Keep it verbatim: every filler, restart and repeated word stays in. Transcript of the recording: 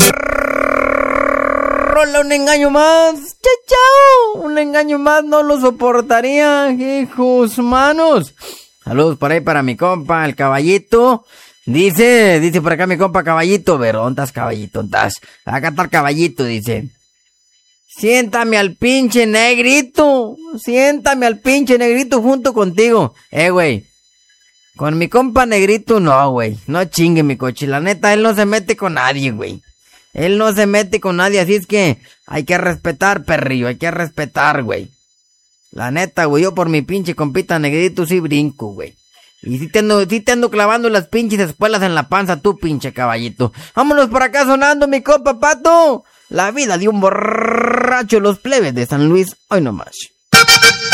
rola, un engaño más. Chao, chao. Un engaño más no lo soportaría, hijos manos. Saludos por ahí para mi compa, el caballito. Dice, dice por acá mi compa caballito. Verontas, caballito, ontas. Acá está el caballito, dice. Siéntame al pinche negrito. Siéntame al pinche negrito junto contigo. Eh, güey. Con mi compa negrito no, güey. No chingue mi coche. La neta, él no se mete con nadie, güey. Él no se mete con nadie. Así es que hay que respetar, perrillo. Hay que respetar, güey. La neta, güey. Yo por mi pinche compita negrito sí brinco, güey. Y si te ando, si te ando clavando las pinches espuelas en la panza, tú pinche caballito. Vámonos por acá sonando, mi compa Pato. La vida de un borracho, los plebes de San Luis, hoy nomás.